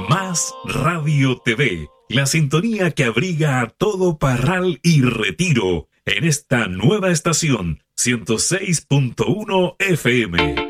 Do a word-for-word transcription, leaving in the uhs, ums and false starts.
Más Radio T V, la sintonía que abriga a todo Parral y Retiro en esta nueva estación ciento seis punto uno F M.